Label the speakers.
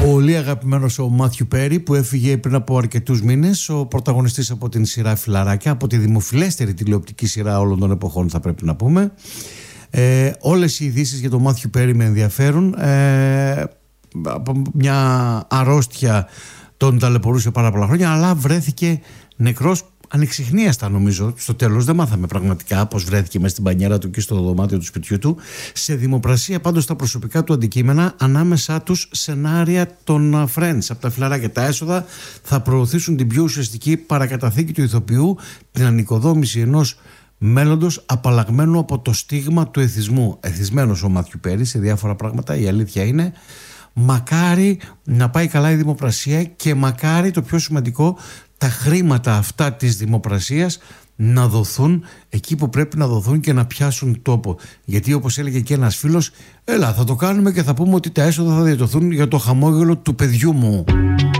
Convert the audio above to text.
Speaker 1: Πολύ αγαπημένος ο Μάθιου Πέρι, που έφυγε πριν από αρκετούς μήνες, ο πρωταγωνιστής από την σειρά Φιλαράκια, από τη δημοφιλέστερη τηλεοπτική σειρά όλων των εποχών, θα πρέπει να πούμε. Όλες οι ειδήσεις για τον Μάθιου Πέρι με ενδιαφέρουν. Από μια αρρώστια τον ταλαιπωρούσε πάρα πολλά χρόνια, αλλά βρέθηκε νεκρός ανεξιχνίαστα, νομίζω. Στο τέλος δεν μάθαμε πραγματικά πως βρέθηκε μέσα στην μπανιέρα του και στο δωμάτιο του σπιτιού του. Σε δημοπρασία πάντως τα προσωπικά του αντικείμενα, ανάμεσά τους σενάρια των Friends από τα Φιλαράκια. Τα έσοδα θα προωθήσουν την πιο ουσιαστική παρακαταθήκη του ηθοποιού, την ανοικοδόμηση ενός μέλλοντος απαλλαγμένου από το στίγμα του εθισμού. Εθισμένος ο Μάθιου Πέρι σε διάφορα πράγματα, η αλήθεια είναι. Μακάρι να πάει καλά η δημοπρασία και μακάρι, το πιο σημαντικό, τα χρήματα αυτά της δημοπρασίας να δοθούν εκεί που πρέπει να δοθούν και να πιάσουν τόπο. Γιατί, όπως έλεγε και ένας φίλος, έλα θα το κάνουμε και θα πούμε ότι τα έσοδα θα διαδοθούν για το χαμόγελο του παιδιού μου.